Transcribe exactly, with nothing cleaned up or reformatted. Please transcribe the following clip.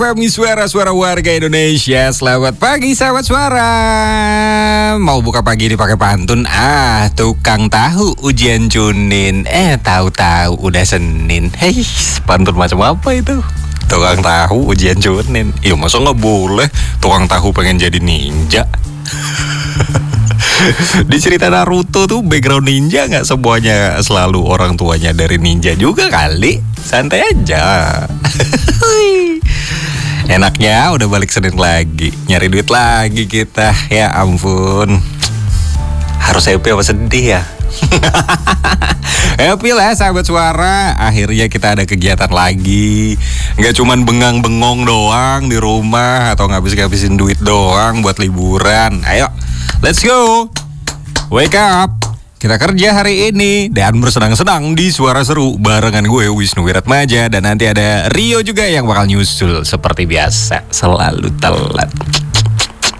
Kami suara-suara warga Indonesia. Selamat pagi sahabat suara. Mau buka pagi ini pakai pantun. Ah, tukang tahu ujian Junin. Eh, tahu-tahu udah Senin. Hei, pantun macam apa itu? Tukang tahu ujian Junin. Ya masa nggak boleh tukang tahu pengen jadi ninja? Di cerita Naruto tuh background ninja nggak semuanya selalu orang tuanya dari ninja juga kali. Santai aja. Enaknya udah balik Senin lagi, nyari duit lagi kita. Ya ampun, harus happy apa sedih ya? Happy lah sahabat suara. Akhirnya kita ada kegiatan lagi. Nggak cuman bengang-bengong doang di rumah atau ngabis-ngabisin duit doang buat liburan. Ayo, let's go. Wake up. Kita kerja hari ini dan bersenang-senang di Suara Seru barengan gue Wisnu Wiratmaja. Dan nanti ada Rio juga yang bakal nyusul seperti biasa, selalu telat.